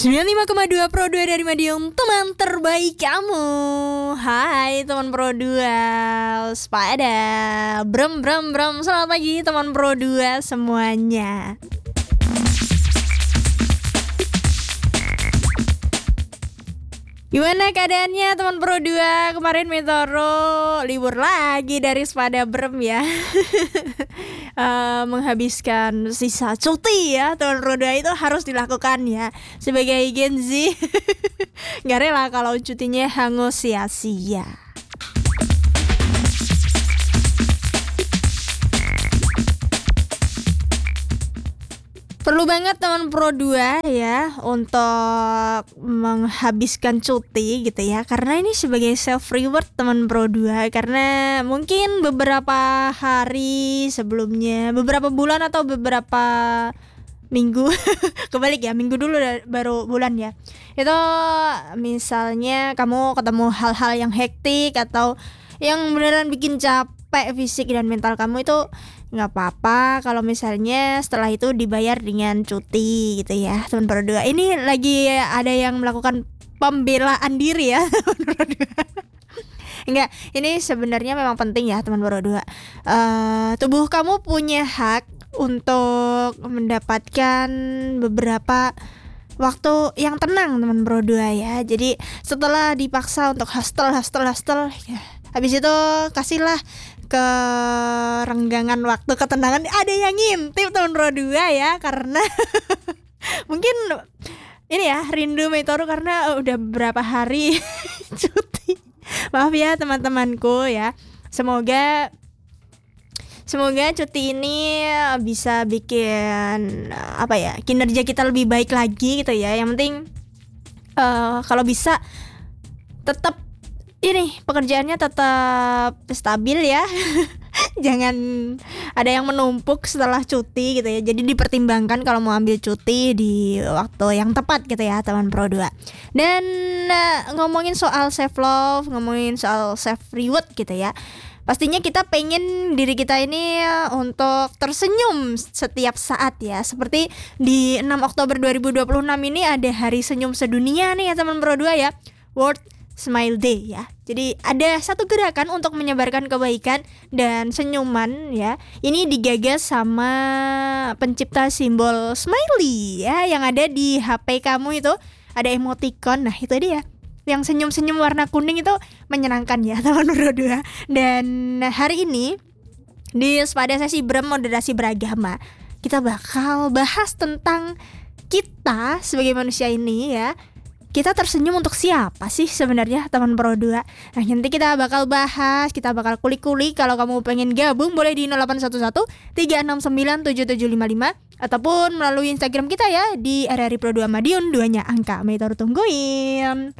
95,2 Pro 2 dari Madiun, teman terbaik kamu. Hai teman Pro 2 Sepada Brem brem brem. Selamat pagi teman Pro 2 semuanya. Gimana keadaannya teman Pro 2? Kemarin Metoro libur lagi dari Sepada Brem ya. Menghabiskan sisa cuti ya teman Pro 2 itu harus dilakukan ya. Sebagai Gen Z gak rela kalau cutinya hangus sia-sia. Perlu banget teman Pro 2 ya untuk menghabiskan cuti gitu ya. Karena ini sebagai self reward teman Pro 2. Karena mungkin beberapa hari sebelumnya, beberapa bulan atau beberapa minggu kebalik ya, minggu dulu baru bulan ya. Itu misalnya kamu ketemu hal-hal yang hektik atau yang beneran bikin capek fisik dan mental kamu, itu nggak apa-apa kalau misalnya setelah itu dibayar dengan cuti gitu ya teman Pro 2. Ini lagi ada yang melakukan pembelaan diri ya teman Pro 2. Enggak, ini sebenarnya memang penting ya teman Pro 2. Tubuh kamu punya hak untuk mendapatkan beberapa waktu yang tenang teman Pro 2 ya. Jadi setelah dipaksa untuk hustle ya, habis itu kasihlah kerenggangan waktu, ketenangan. Ada yang ngintip teman Pro 2 ya, karena mungkin ini ya rindu Metoro karena udah berapa hari cuti. Maaf ya teman-temanku ya. Semoga cuti ini bisa bikin kinerja kita lebih baik lagi gitu ya. Yang penting kalau bisa tetap ini pekerjaannya tetap stabil ya. Jangan ada yang menumpuk setelah cuti gitu ya. Jadi dipertimbangkan kalau mau ambil cuti di waktu yang tepat gitu ya teman Pro 2. Dan ngomongin soal self love, ngomongin soal self reward gitu ya. Pastinya kita pengen diri kita ini untuk tersenyum setiap saat ya. Seperti di 6 Oktober 2026 ini ada Hari Senyum Sedunia nih ya teman Pro 2 ya. World Smile Day ya. Jadi ada satu gerakan untuk menyebarkan kebaikan dan senyuman ya. Ini digagas sama pencipta simbol smiley ya, yang ada di HP kamu itu ada emoticon. Nah, itu dia. Yang senyum-senyum warna kuning itu menyenangkan ya teman Pro 2. Dan hari ini di Sepada Sesi Brem Moderasi Beragama, kita bakal bahas tentang kita sebagai manusia ini ya. Kita tersenyum untuk siapa sih sebenarnya teman Pro 2? Nah, nanti kita bakal bahas, kita bakal kulik-kulik. Kalau kamu pengen gabung boleh di 0811 369 7755 ataupun melalui Instagram kita ya di RRI Pro 2 Madiun, 2-nya angka. Metoro tungguin.